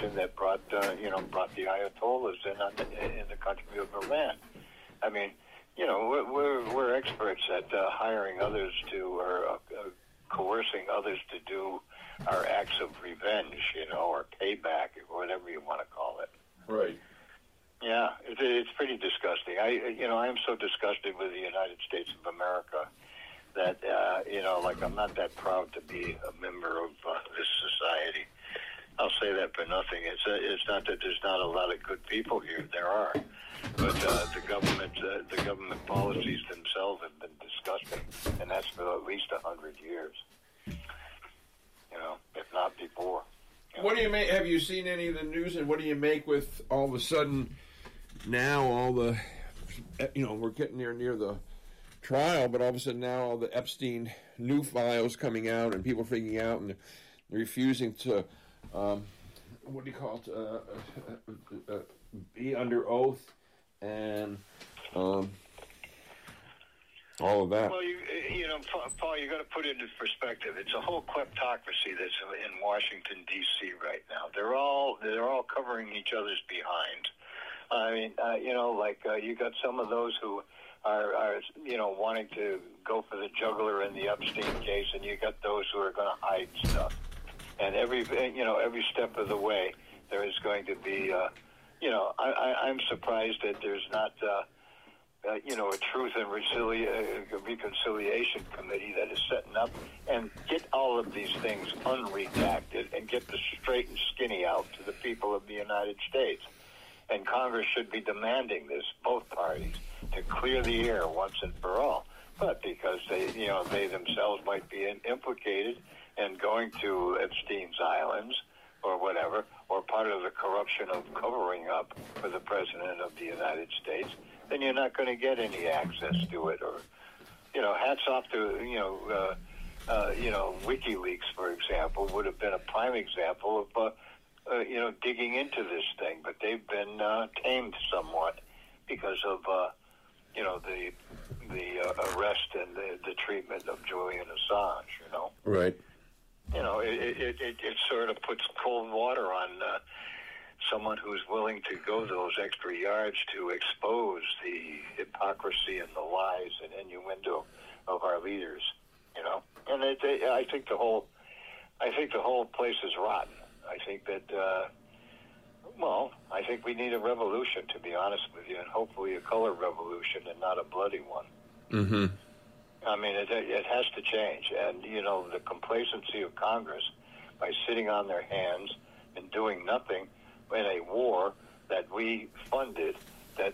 organization that brought the Ayatollahs in the country of Iran. I mean, we're experts at hiring others to, or coercing others to do our acts of revenge, or payback, or whatever you want to call it. Right. Yeah, it's pretty disgusting. I am so disgusted with the United States of America that, I'm not that proud to be a member of this society. I'll say that for nothing. It's not that there's not a lot of good people here. There are. But the government policies themselves have been disgusting, and that's for at least 100 years. If not before. What do you make? Have you seen any of the news, and what do you make with all of a sudden now all the, we're getting near the trial, but all of a sudden now all the Epstein new files coming out and people freaking out and refusing to, what do you call it, be under oath and all of that. Well, Paul, you got to put it into perspective. It's a whole kleptocracy that's in Washington D.C. right now. They're all covering each other's behind. I mean, you got some of those who are wanting to go for the jugular in the Epstein case, and you got those who are going to hide stuff. And every step of the way, there is going to be, I'm surprised that there's not, a truth and reconciliation committee that is setting up and get all of these things unredacted and get the straight and skinny out to the people of the United States. And Congress should be demanding this, both parties, to clear the air once and for all. But because they themselves might be implicated in going to Epstein's Islands or whatever, or part of the corruption of covering up for the President of the United States, then you're not going to get any access to it. Or, hats off to, WikiLeaks, for example, would have been a prime example of, digging into this thing. But they've been tamed somewhat because of, the arrest and the treatment of Julian Assange, Right. It sort of puts cold water on someone who's willing to go those extra yards to expose the hypocrisy and the lies and innuendo of our leaders, And I think the whole place is rotten. I think that, I think we need a revolution, to be honest with you, and hopefully a color revolution and not a bloody one. Mm-hmm. I mean, it has to change. And, the complacency of Congress by sitting on their hands and doing nothing in a war that we funded, that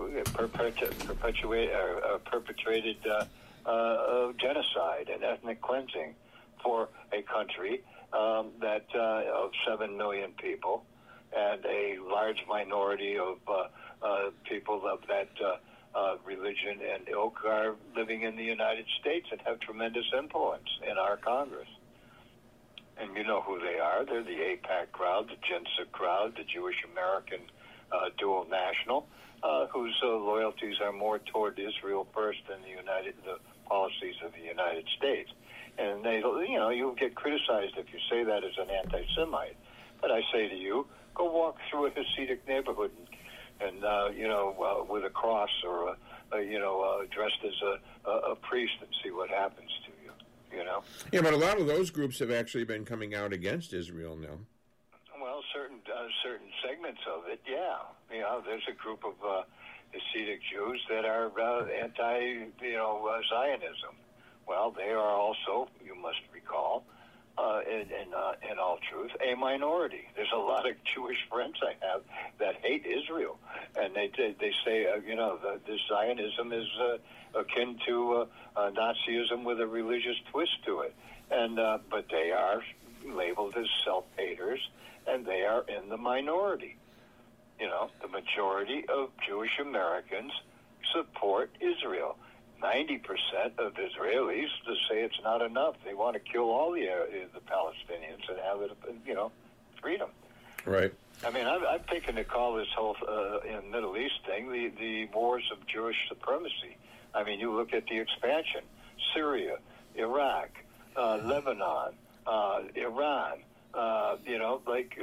perpetrated genocide and ethnic cleansing for a country that of 7 million people and a large minority of people of that religion and ilk are living in the United States and have tremendous influence in our Congress. And you know who they are. They're the AIPAC crowd, the JINSA crowd, the Jewish American dual national, whose loyalties are more toward Israel first than the policies of the United States. And they, you'll get criticized if you say that as an anti-Semite. But I say to you, go walk through a Hasidic neighborhood and with a cross or dressed as a priest and see what happens to you. Yeah, but a lot of those groups have actually been coming out against Israel now. Well, certain segments of it, yeah. There's a group of Hasidic Jews that are anti-Zionism. Well, they are also, you must recall, in all truth, a minority. There's a lot of Jewish friends I have that hate Israel, and they say, this Zionism is akin to Nazism with a religious twist to it, and but they are labeled as self-haters, and they are in the minority. The majority of Jewish Americans support Israel. 90% of Israelis just say it's not enough. They want to kill all the Palestinians and have it, freedom. Right. I mean, I've taken to call this whole Middle East thing the wars of Jewish supremacy. I mean, you look at the expansion: Syria, Iraq, Lebanon, Iran.